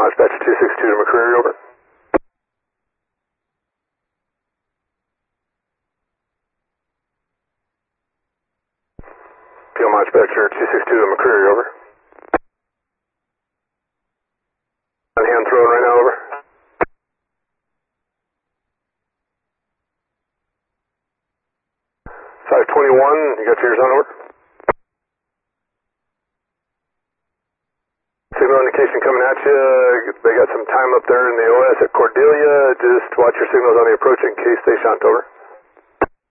Dispatcher 262 to McCreary, over. PLMOD Dispatcher 262 to McCreary, over. On hand throwing right now, over. You got yours on, over? Signal indication coming at you. They got some time up there in the OS at Cordelia. Just watch your signals on the approach in case they shunt, over.